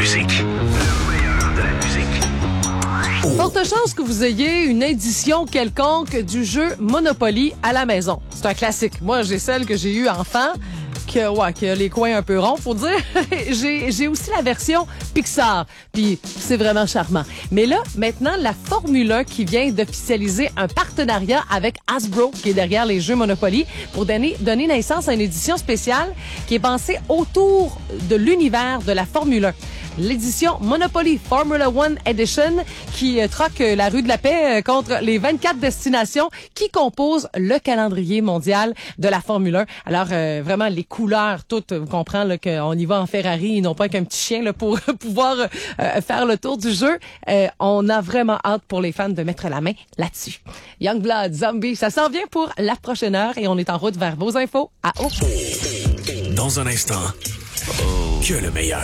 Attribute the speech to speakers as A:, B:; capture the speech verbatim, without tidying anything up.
A: musique. Le meilleur de la musique.
B: Forte chance que vous ayez une édition quelconque du jeu Monopoly à la maison. C'est un classique. Moi, j'ai celle que j'ai eue enfant, que, ouais, qui a les coins un peu ronds, faut dire. j'ai, j'ai aussi la version Pixar, puis c'est vraiment charmant. Mais là, maintenant, la Formule un qui vient d'officialiser un partenariat avec Hasbro, qui est derrière les jeux Monopoly, pour donner, donner naissance à une édition spéciale qui est pensée autour de l'univers de la Formule un. L'édition Monopoly Formula One Edition qui euh, troque euh, la rue de la Paix euh, contre les vingt-quatre destinations qui composent le calendrier mondial de la Formule un. Alors, euh, vraiment, les couleurs, toutes, vous comprenez qu'on y va en Ferrari et non pas qu'un petit chien là, pour pouvoir euh, faire le tour du jeu. Euh, on a vraiment hâte pour les fans de mettre la main là-dessus. Youngblood, Zombie, ça s'en vient pour la prochaine heure et on est en route vers vos infos à Haut.
A: Dans un instant, que le meilleur.